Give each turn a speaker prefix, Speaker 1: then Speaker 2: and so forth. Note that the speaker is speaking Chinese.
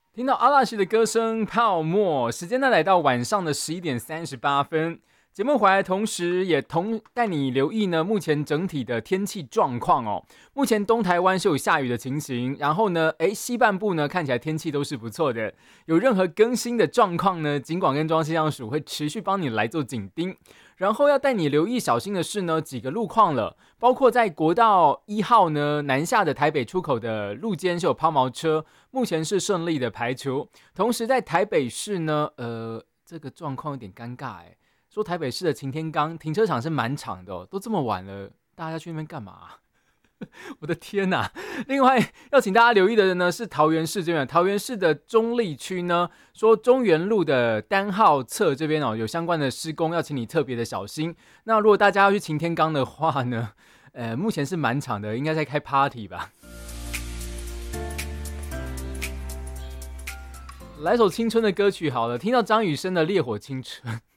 Speaker 1: 听到阿拉西的歌声《泡沫》，时间呢来到晚上的11:38。节目回来的同时，也带你留意呢，目前整体的天气状况哦。目前东台湾是有下雨的情形，然后呢，西半部呢看起来天气都是不错的。有任何更新的状况呢，警广跟中央气象署会持续帮你来做紧盯。然后要带你留意小心的是呢，几个路况了，包括在国道1号呢南下的台北出口的路肩是有抛锚车，目前是顺利的排除。同时在台北市呢，这个状况有点尴尬哎。说台北市的擎天岗停车场是蛮长的哦，都这么晚了，大家去那边干嘛我的天哪！另外要请大家留意的呢是桃园市这边，桃园市的中立区呢，说中原路的单号侧这边哦有相关的施工，要请你特别的小心。那如果大家要去擎天岗的话呢，目前是蛮长的，应该在开 party 吧。来首青春的歌曲好了，听到张雨生的《烈火青春》。